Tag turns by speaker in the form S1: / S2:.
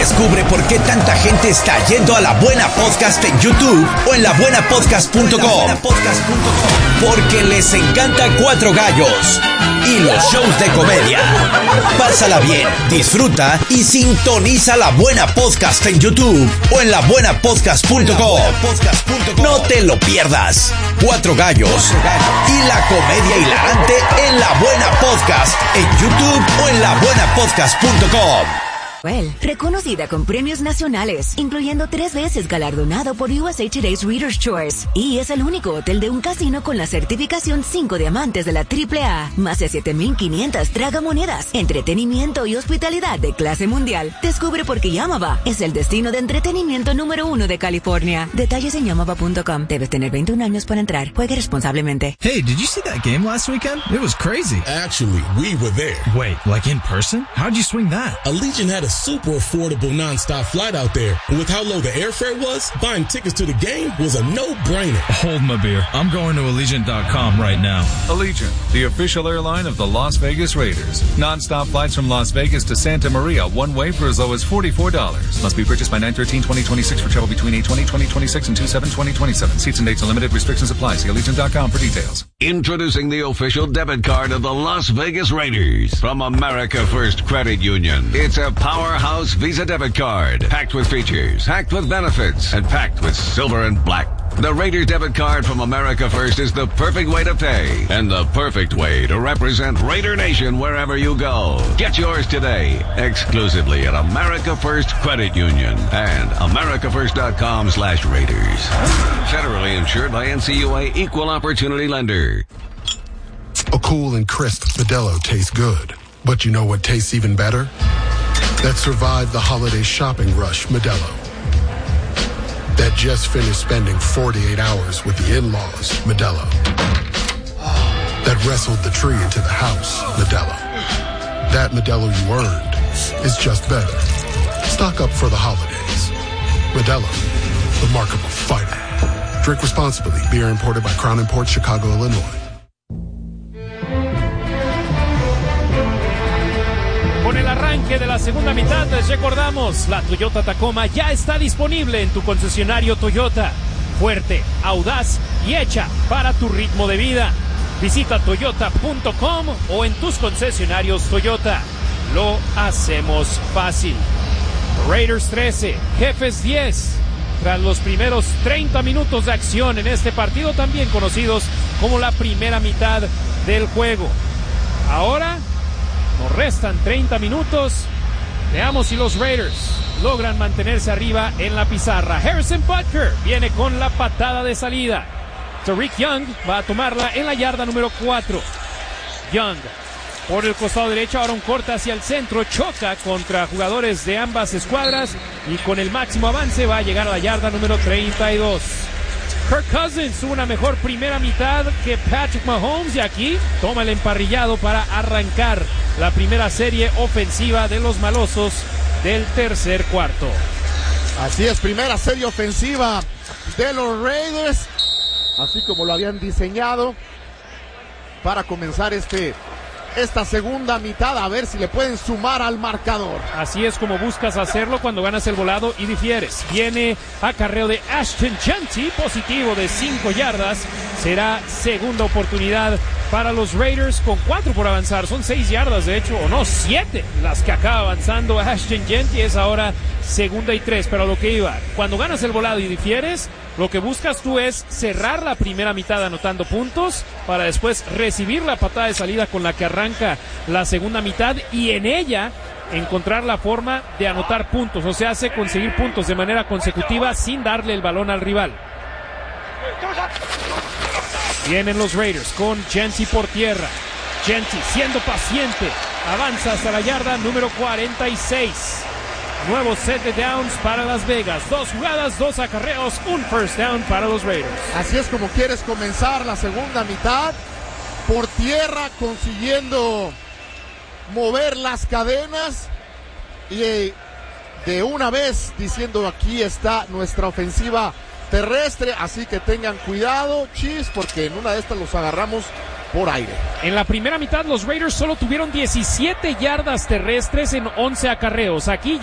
S1: Descubre por qué tanta gente está yendo a La Buena Podcast en YouTube o en labuenapodcast.com. Porque les encanta Cuatro Gallos y los shows de comedia. Pásala bien, disfruta y sintoniza La Buena Podcast en YouTube o en labuenapodcast.com. No te lo pierdas. Cuatro Gallos y la comedia hilarante en La Buena Podcast en YouTube o en labuenapodcast.com.
S2: Reconocida con premios nacionales, incluyendo 3 veces galardonado por USA Today's Reader's Choice. Y es el único hotel de un casino con la certificación 5 diamantes de la AAA. Más de 7,500 tragamonedas, entretenimiento y hospitalidad de clase mundial. Descubre por qué Yamava es el destino de entretenimiento número 1 de California. Detalles en yamava.com. Debes tener 21 años para entrar. Juegue responsablemente.
S3: Hey, did you see that game last weekend? It was crazy.
S4: Actually, we were there.
S3: Wait, like in person? How'd you swing that?
S4: Allegiant had a super affordable non-stop flight out there. And with how low the airfare was, buying tickets to the game was a no-brainer.
S3: Hold my beer. I'm going to Allegiant.com right now.
S5: Allegiant, the official airline of the Las Vegas Raiders. Non-stop flights from Las Vegas to Santa Maria, one way for as low as $44. Must be purchased by 9/13/2026 for travel between 8/20/2026 and 2/7/2027. Seats and dates and limited restrictions apply. See Allegiant.com for details.
S6: Introducing the official debit card of the Las Vegas Raiders from America First Credit Union. It's a powerhouse Visa debit card, packed with features, packed with benefits, and packed with silver and black. The Raiders debit card from America First is the perfect way to pay and the perfect way to represent Raider Nation wherever you go. Get yours today, exclusively at America First Credit Union and americafirst.com/Raiders. Federally insured by NCUA Equal Opportunity Lender.
S7: A cool and crisp Modelo tastes good, but you know what tastes even better? That survived the holiday shopping rush, Modelo. That just finished spending 48 hours with the in-laws, Modelo. That wrestled the tree into the house, Modelo. That Modelo you earned is just better. Stock up for the holidays. Modelo, the mark of a fighter. Drink responsibly. Beer imported by Crown Imports, Chicago, Illinois.
S8: Con el arranque de la segunda mitad, les recordamos, la Toyota Tacoma ya está disponible en tu concesionario Toyota. Fuerte, audaz y hecha para tu ritmo de vida. Visita toyota.com o en tus concesionarios Toyota. Lo hacemos fácil. Raiders 13, Jefes 10. Tras los primeros 30 minutos de acción en este partido, también conocidos como la primera mitad del juego. Ahora nos restan 30 minutos. Veamos si los Raiders logran mantenerse arriba en la pizarra. Harrison Butker viene con la patada de salida. Tariq Young va a tomarla en la yarda número 4. Young por el costado derecho, ahora un corte hacia el centro, choca contra jugadores de ambas escuadras y con el máximo avance va a llegar a la yarda número 32. Kirk Cousins tuvo una mejor primera mitad que Patrick Mahomes y aquí toma el emparrillado para arrancar la primera serie ofensiva de los malosos del tercer cuarto.
S9: Así es, primera serie ofensiva de los Raiders, así como lo habían diseñado para comenzar esta segunda mitad, a ver si le pueden sumar al marcador.
S8: Así es como buscas hacerlo cuando ganas el volado y difieres. Viene acarreo de Ashton Jeanty, positivo de 5 yardas. Será segunda oportunidad para los Raiders con 4 por avanzar. Son 6 yardas, de hecho, o no, 7 las que acaba avanzando Ashton Jeanty. Es ahora segunda y 3, pero a lo que iba. Cuando ganas el volado y difieres, lo que buscas tú es cerrar la primera mitad anotando puntos para después recibir la patada de salida con la que arranca la segunda mitad y en ella encontrar la forma de anotar puntos, o sea, hace conseguir puntos de manera consecutiva sin darle el balón al rival. Vienen los Raiders con Jeanty por tierra. Jeanty siendo paciente, avanza hasta la yarda número 46. Nuevo set de downs para Las Vegas. 2 jugadas, 2 acarreos, un first down para los Raiders.
S9: Así es como quieres comenzar la segunda mitad. Por tierra, consiguiendo mover las cadenas. Y de una vez diciendo, aquí está nuestra ofensiva terrestre. Así que tengan cuidado, Chiefs, porque en una de estas los agarramos por aire.
S8: En la primera mitad los Raiders solo tuvieron 17 yardas terrestres en 11 acarreos. Aquí